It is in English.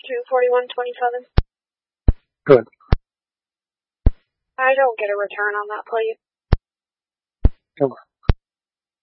24127. Good. I don't get a return on that plate. Over.